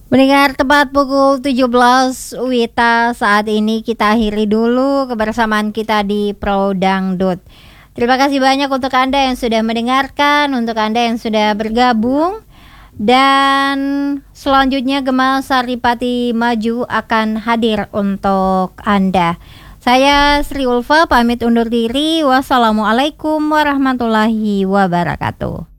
Mendengar tepat pukul 17 Wita, saat ini kita akhiri dulu kebersamaan kita di Pro Dangdut. Terima kasih banyak untuk Anda yang sudah mendengarkan, untuk Anda yang sudah bergabung. Dan selanjutnya Gema Saripati Maju akan hadir untuk Anda. Saya Sri Ulfa pamit undur diri. Wassalamualaikum warahmatullahi wabarakatuh.